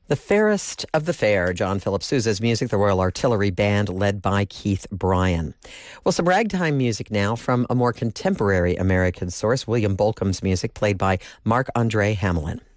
The Fairest of the Fair, John Philip Sousa's music, the Royal Artillery Band, led by Keith Bryan. Well, some ragtime music now from a more contemporary American source, William Bolcom's music, played by Marc-Andre Hamelin.